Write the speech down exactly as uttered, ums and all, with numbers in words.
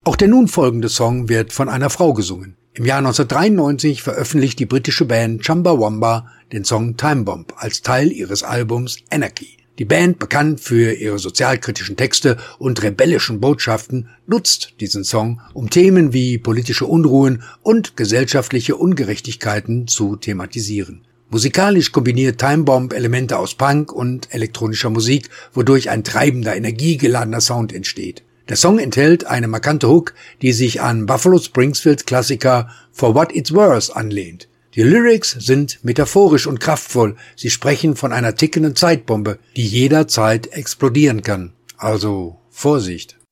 Auch der nun folgende Song wird von einer Frau gesungen. Im Jahr neunzehnhundertdreiundneunzig veröffentlicht die britische Band Chumbawamba den Song Time Bomb als Teil ihres Albums Anarchy. Die Band, bekannt für ihre sozialkritischen Texte und rebellischen Botschaften, nutzt diesen Song, um Themen wie politische Unruhen und gesellschaftliche Ungerechtigkeiten zu thematisieren. Musikalisch kombiniert Time Bomb Elemente aus Punk und elektronischer Musik, wodurch ein treibender, energiegeladener Sound entsteht. Der Song enthält eine markante Hook, die sich an Buffalo Springfields Klassiker For What It's Worth anlehnt. Die Lyrics sind metaphorisch und kraftvoll. Sie sprechen von einer tickenden Zeitbombe, die jederzeit explodieren kann. Also Vorsicht!